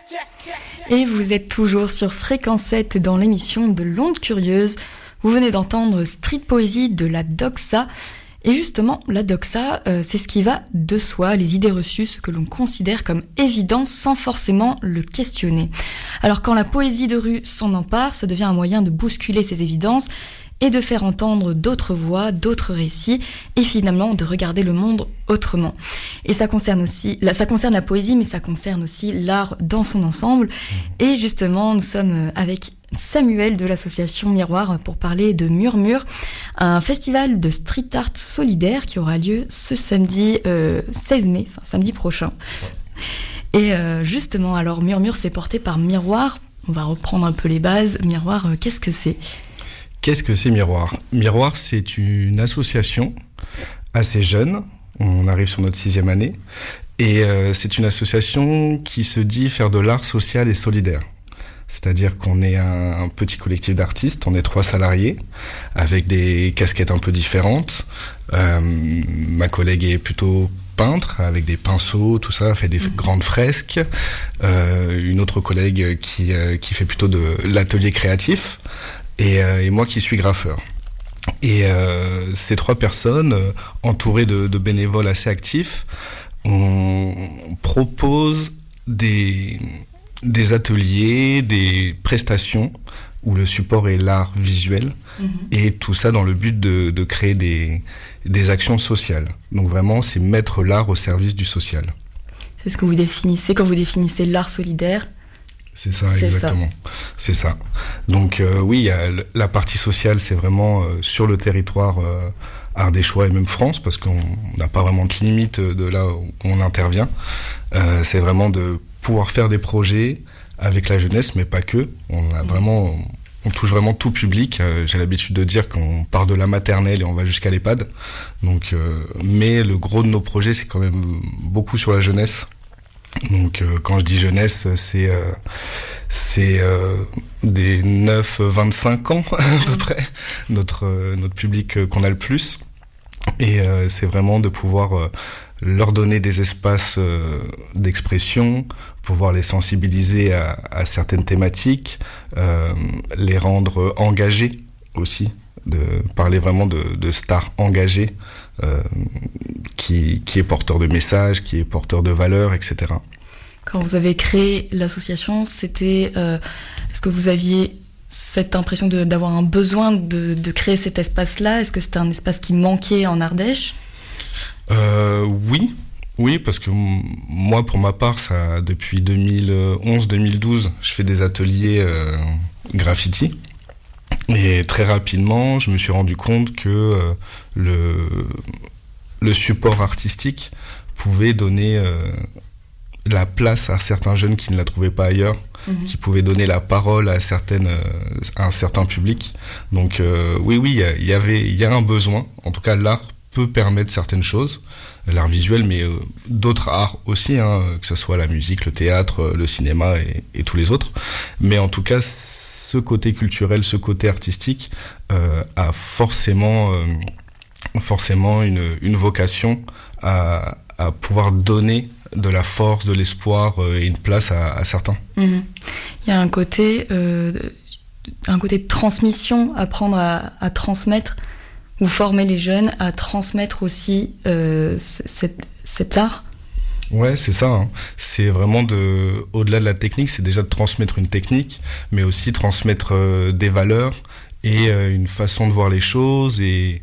Et vous êtes toujours sur Fréquence 7 dans l'émission de l'Onde Curieuse. Vous venez d'entendre Street Poésie de la Doxa. Et justement, la doxa, c'est ce qui va de soi, les idées reçues, ce que l'on considère comme évident sans forcément le questionner. Alors quand la poésie de rue s'en empare, ça devient un moyen de bousculer ces évidences et de faire entendre d'autres voix, d'autres récits, et finalement de regarder le monde autrement. Et ça concerne la poésie, mais ça concerne aussi l'art dans son ensemble. Et justement, nous sommes avec Samuel de l'association Miroir pour parler de Murmure, un festival de street art solidaire qui aura lieu ce samedi 16 mai, enfin samedi prochain. Et justement, alors Murmure, c'est porté par Miroir. On va reprendre un peu les bases. Miroir, qu'est-ce que c'est ? Qu'est-ce que c'est Miroir ? Miroir, c'est une association assez jeune. On arrive sur notre 6e année. Et c'est une association qui se dit faire de l'art social et solidaire. C'est-à-dire qu'on est un petit collectif d'artistes, on est 3 salariés, avec des casquettes un peu différentes. Ma collègue est plutôt peintre, avec des pinceaux, tout ça, fait des grandes fresques. Une autre collègue qui fait plutôt de l'atelier créatif. Et moi qui suis graffeur. Et ces 3 personnes, entourées de bénévoles assez actifs, on propose des ateliers, des prestations où le support est l'art visuel, et tout ça dans le but de créer des actions sociales. Donc vraiment, c'est mettre l'art au service du social. C'est ce que vous définissez quand vous définissez l'art solidaire. C'est ça, exactement. C'est ça. Donc oui, il y a la partie sociale, c'est vraiment sur le territoire ardéchois et même France, parce qu'on n'a pas vraiment de limite de là où on intervient. C'est vraiment de pouvoir faire des projets avec la jeunesse, mais pas que. On touche vraiment tout public. J'ai l'habitude de dire qu'on part de la maternelle et on va jusqu'à l'EHPAD. Donc, mais le gros de nos projets, c'est quand même beaucoup sur la jeunesse. Donc quand je dis jeunesse, c'est des 9-25 ans à peu près, notre public qu'on a le plus. Et c'est vraiment de pouvoir leur donner des espaces d'expression, pouvoir les sensibiliser à certaines thématiques, les rendre engagés aussi, de parler vraiment de stars engagées, qui est porteur de messages, qui est porteur de valeurs, etc. Quand vous avez créé l'association, c'était est-ce que vous aviez cette impression d'avoir un besoin de créer cet espace-là ? Est-ce que c'était un espace qui manquait en Ardèche ? Oui, parce que moi, pour ma part, ça depuis 2011-2012, je fais des ateliers graffiti. Et très rapidement, je me suis rendu compte que le support artistique pouvait donner la place à certains jeunes qui ne la trouvaient pas ailleurs, qui pouvaient donner la parole à un certain public. Donc oui, il y a un besoin. En tout cas, l'art peut permettre certaines choses, l'art visuel, mais d'autres arts aussi, que ce soit la musique, le théâtre, le cinéma et tous les autres. Mais en tout cas, ce côté culturel, ce côté artistique a forcément une vocation à pouvoir donner de la force, de l'espoir et une place à certains. Il y a un côté de transmission, apprendre à transmettre, ou former les jeunes à transmettre aussi cet art. Ouais, c'est ça. C'est vraiment au-delà de la technique, c'est déjà de transmettre une technique, mais aussi transmettre des valeurs et une façon de voir les choses et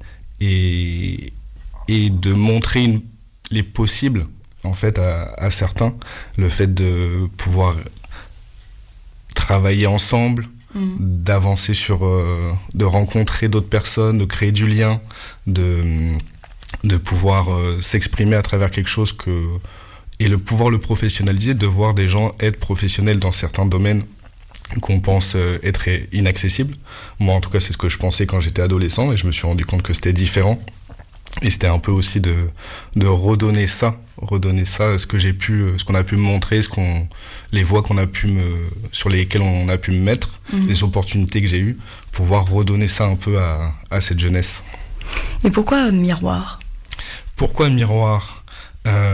de montrer les possibles en fait à certains. Le fait de pouvoir travailler ensemble, d'avancer de rencontrer d'autres personnes, de créer du lien, de pouvoir s'exprimer à travers quelque chose et pouvoir le professionnaliser, de voir des gens être professionnels dans certains domaines qu'on pense être inaccessibles. Moi, en tout cas, c'est ce que je pensais quand j'étais adolescent et je me suis rendu compte que c'était différent. Et c'était un peu aussi de redonner ça, ce qu'on a pu me montrer, les voies sur lesquelles on a pu me mettre, les opportunités que j'ai eues, pouvoir redonner ça un peu à cette jeunesse. Et pourquoi Miroir ? Pourquoi Miroir ?